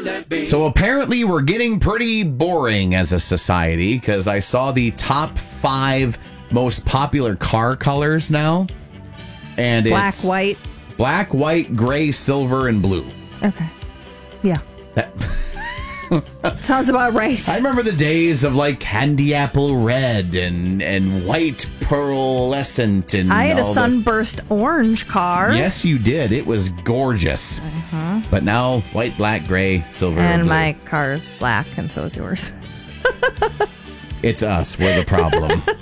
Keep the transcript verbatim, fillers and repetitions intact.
So apparently we're getting pretty boring as a society because I saw the top five most popular car colors now. And Black, it's white. Black, white, gray, silver, and blue. Okay. Yeah. That, Sounds about right. I remember the days of like candy apple red and, and white pearlescent. And I had a all the- sunburst orange car. Yes, you did. It was gorgeous. Uh-huh. But now white, black, gray, silver, And blue. my car's black, and so is yours. It's us. We're the problem.